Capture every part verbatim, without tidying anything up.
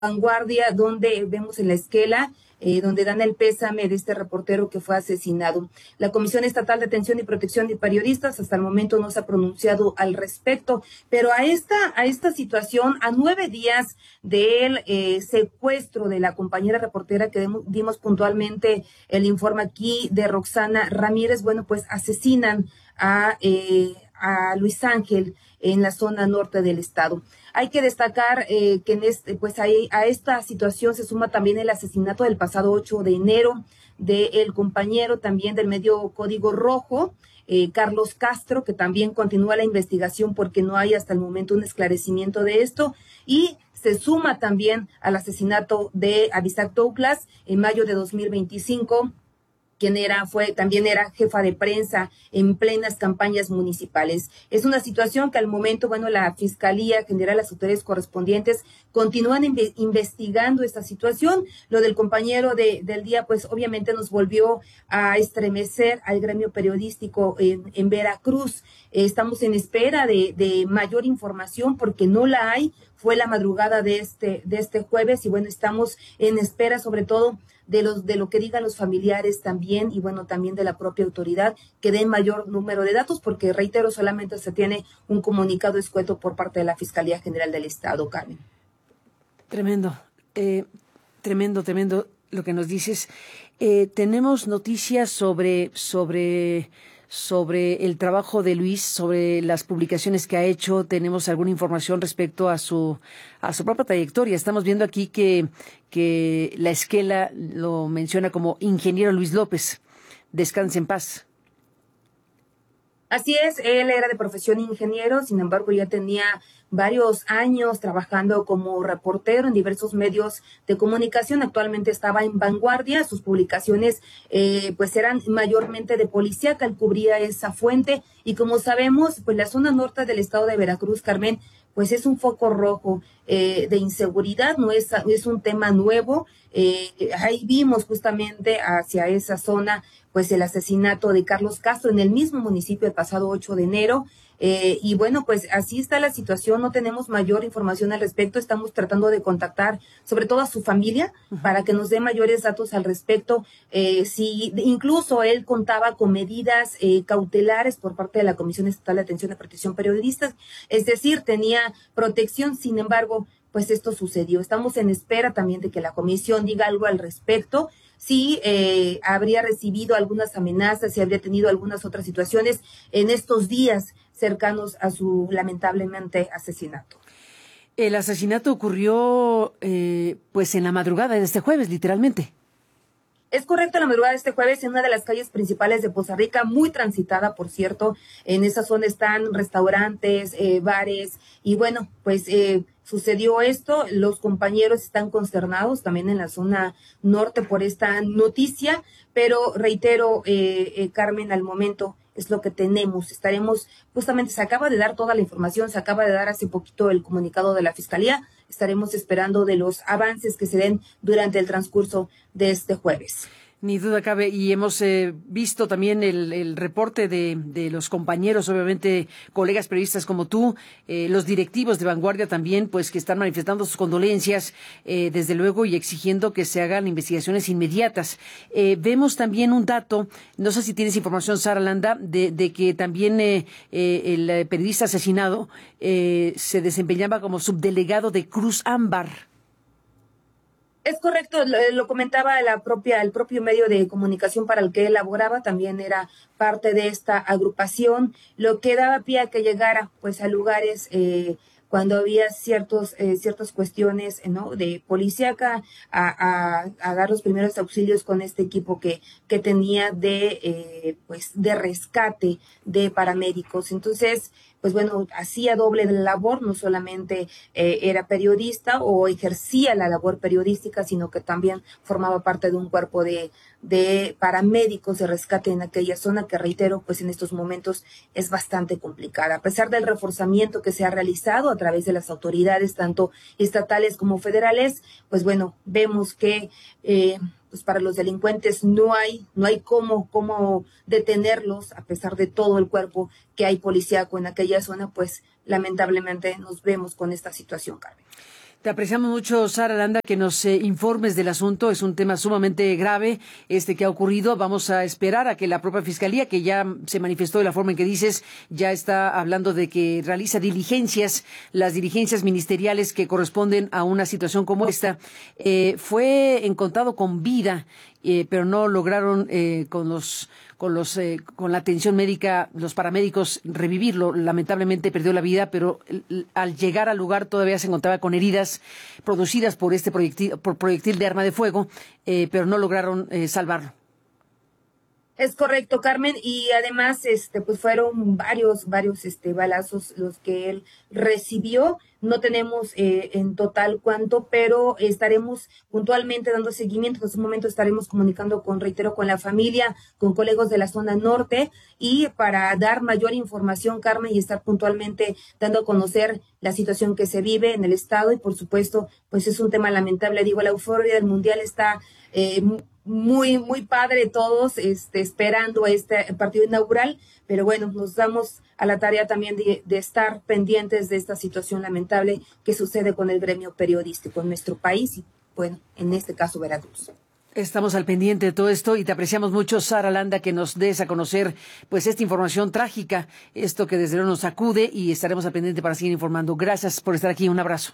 Vanguardia, donde vemos en la esquela, eh, donde dan el pésame de este reportero que fue asesinado. La Comisión Estatal de Atención y Protección de Periodistas hasta el momento no se ha pronunciado al respecto, pero a esta, a esta situación, a nueve días del eh, secuestro de la compañera reportera que dimos puntualmente el informe aquí de Roxana Ramírez, bueno, pues asesinan a, eh, a Luis Ángel en la zona norte del estado. Hay que destacar eh, que en este, pues ahí, a esta situación se suma también el asesinato del pasado ocho de enero del compañero también del medio Código Rojo, eh, Carlos Castro, que también continúa la investigación porque no hay hasta el momento un esclarecimiento de esto, y se suma también al asesinato de Abisac Douglas en mayo de dos mil veinticinco, quien era, fue, también era jefa de prensa en plenas campañas municipales. Es una situación que al momento, bueno, la Fiscalía General, las autoridades correspondientes continúan inve investigando esta situación. Lo del compañero de, del día, pues obviamente nos volvió a estremecer al gremio periodístico en, en Veracruz. Eh, estamos en espera de, de mayor información porque no la hay. Fue la madrugada de este, de este jueves y bueno, estamos en espera sobre todo de los de lo que digan los familiares también y bueno, también de la propia autoridad que den mayor número de datos porque, reitero, solamente se tiene un comunicado escueto por parte de la Fiscalía General del Estado, Carmen. Tremendo, eh, tremendo, tremendo lo que nos dices. Eh, tenemos noticias sobre, sobre, sobre el trabajo de Luis, sobre las publicaciones que ha hecho. Tenemos alguna información respecto a su, a su propia trayectoria. Estamos viendo aquí que, que la esquela lo menciona como ingeniero Luis López. Descanse en paz. Así es, él era de profesión ingeniero, sin embargo ya tenía varios años trabajando como reportero en diversos medios de comunicación. Actualmente estaba en Vanguardia, sus publicaciones eh, pues eran mayormente de policíaca, él cubría esa fuente y como sabemos, pues la zona norte del estado de Veracruz, Carmen, pues es un foco rojo eh, de inseguridad, no es, es un tema nuevo. Eh, ahí vimos justamente hacia esa zona pues el asesinato de Carlos Castro en el mismo municipio el pasado ocho de enero. Eh, y bueno, pues así está la situación, no tenemos mayor información al respecto, estamos tratando de contactar sobre todo a su familia para que nos dé mayores datos al respecto, eh, si incluso él contaba con medidas eh, cautelares por parte de la Comisión Estatal de Atención y Protección Periodistas, es decir, tenía protección, sin embargo, pues esto sucedió. Estamos en espera también de que la comisión diga algo al respecto, si eh, habría recibido algunas amenazas, si habría tenido algunas otras situaciones en estos días cercanos a su lamentablemente asesinato. El asesinato ocurrió eh, pues en la madrugada de este jueves, literalmente. Es correcto, la madrugada de este jueves en una de las calles principales de Poza Rica, muy transitada, por cierto. En esa zona están restaurantes, eh, bares, y bueno, pues eh, sucedió esto. Los compañeros están consternados también en la zona norte por esta noticia, pero reitero, eh, eh, Carmen, al momento es lo que tenemos. Estaremos, justamente se acaba de dar toda la información, se acaba de dar hace poquito el comunicado de la Fiscalía. Estaremos esperando de los avances que se den durante el transcurso de este jueves. Ni duda cabe, y hemos eh, visto también el, el reporte de, de los compañeros, obviamente colegas periodistas como tú, eh, los directivos de Vanguardia también, pues que están manifestando sus condolencias, eh, desde luego, y exigiendo que se hagan investigaciones inmediatas. Eh, vemos también un dato, no sé si tienes información, Sara Landa, de, de que también eh, eh, el periodista asesinado eh, se desempeñaba como subdelegado de Cruz Ámbar. Es correcto, lo, lo comentaba la propia, el propio medio de comunicación para el que él laboraba, también era parte de esta agrupación, lo que daba pie a que llegara pues a lugares eh, cuando había ciertos eh, ciertas cuestiones, ¿no?, de policíaca, a, a, a dar los primeros auxilios con este equipo que, que tenía de eh, pues de rescate de paramédicos. Entonces, pues bueno, hacía doble labor, no solamente eh, era periodista o ejercía la labor periodística, sino que también formaba parte de un cuerpo de, de paramédicos de rescate en aquella zona que, reitero, pues en estos momentos es bastante complicada. A pesar del reforzamiento que se ha realizado a través de las autoridades, tanto estatales como federales, pues bueno, vemos que eh, pues para los delincuentes no hay, no hay cómo, cómo detenerlos, a pesar de todo el cuerpo que hay policíaco en aquella zona, pues lamentablemente nos vemos con esta situación, Carmen. Te apreciamos mucho, Sara Landa, que nos eh, informes del asunto. Es un tema sumamente grave este que ha ocurrido. Vamos a esperar a que la propia Fiscalía, que ya se manifestó de la forma en que dices, ya está hablando de que realiza diligencias, las diligencias ministeriales que corresponden a una situación como esta. Eh, fue encontrado con vida, eh, pero no lograron eh, con los con los eh, con la atención médica, los paramédicos, revivirlo. Lamentablemente perdió la vida, pero al llegar al lugar todavía se encontraba con heridas producidas por este proyectil, por proyectil de arma de fuego, eh, pero no lograron eh, salvarlo. Es correcto, Carmen, y además, este, pues fueron varios, varios, este, balazos los que él recibió. No tenemos eh, en total cuánto, pero estaremos puntualmente dando seguimiento. En su momento estaremos comunicando con, reitero, con la familia, con colegas de la zona norte, y para dar mayor información, Carmen, y estar puntualmente dando a conocer la situación que se vive en el estado. Y por supuesto, pues es un tema lamentable. Digo, la euforia del mundial está eh, muy, muy padre, todos este, esperando este partido inaugural, pero bueno, nos damos a la tarea también de, de estar pendientes de esta situación lamentable que sucede con el gremio periodístico en nuestro país y, bueno, en este caso Veracruz. Estamos al pendiente de todo esto y te apreciamos mucho, Sara Landa, que nos des a conocer pues esta información trágica, esto que desde luego nos sacude, y estaremos al pendiente para seguir informando. Gracias por estar aquí, un abrazo.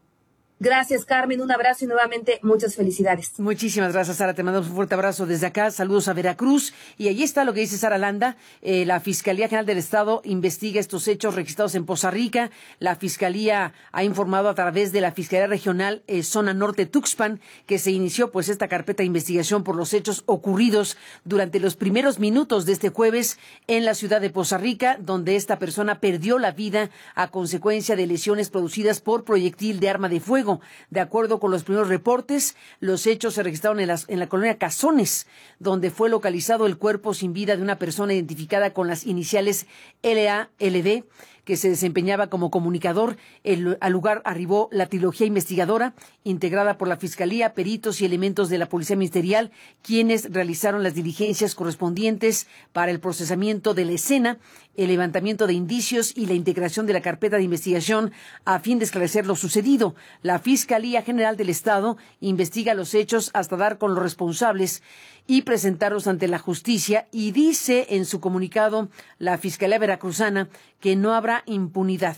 Gracias, Carmen, un abrazo y nuevamente muchas felicidades. Muchísimas gracias, Sara, te mandamos un fuerte abrazo desde acá, saludos a Veracruz, y allí está lo que dice Sara Landa. Eh, la Fiscalía General del Estado investiga estos hechos registrados en Poza Rica. La Fiscalía ha informado a través de la Fiscalía Regional eh, Zona Norte Tuxpan que se inició pues esta carpeta de investigación por los hechos ocurridos durante los primeros minutos de este jueves en la ciudad de Poza Rica, donde esta persona perdió la vida a consecuencia de lesiones producidas por proyectil de arma de fuego. De acuerdo con los primeros reportes, los hechos se registraron en, las, en la colonia Cazones, donde fue localizado el cuerpo sin vida de una persona identificada con las iniciales L A L D, que se desempeñaba como comunicador. El, al lugar arribó la trilogía investigadora, integrada por la Fiscalía, peritos y elementos de la Policía Ministerial, quienes realizaron las diligencias correspondientes para el procesamiento de la escena, el levantamiento de indicios y la integración de la carpeta de investigación a fin de esclarecer lo sucedido. La Fiscalía General del Estado investiga los hechos hasta dar con los responsables y presentarlos ante la justicia, y dice en su comunicado la Fiscalía Veracruzana que no habrá impunidad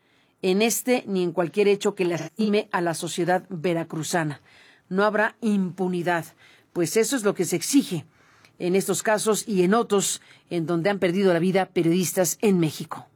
en este ni en cualquier hecho que lastime a la sociedad veracruzana. No habrá impunidad, pues eso es lo que se exige en estos casos y en otros en donde han perdido la vida periodistas en México.